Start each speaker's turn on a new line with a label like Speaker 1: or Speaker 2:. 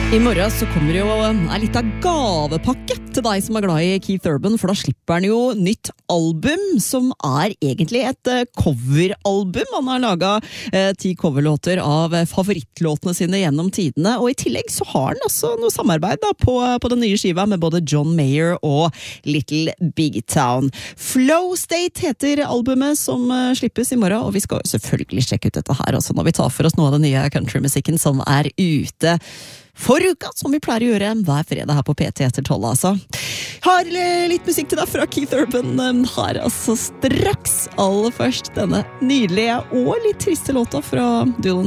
Speaker 1: I morgen så kommer jo en litt av gavepakke til deg som glad i Keith Urban, for da slipper han jo nytt album, som egentlig et coveralbum. Han har laget 10 coverlåter av favorittlåtene sine gjennom tidene, og i tillegg så har han også noe samarbeid da, på den nye skiva med både John Mayer og Little Big Town. Flow State heter albumet som slippes i morgen, og vi skal selvfølgelig sjekke ut dette her også når vi tar for oss noe av den nye countrymusikken som ute for uka, som vi pleier å gjøre hver fredag her på PT etter 12, altså. Har litt musikk til deg fra Keith Urban her, altså straks aller først denne nydelige og litt triste låta fra duoen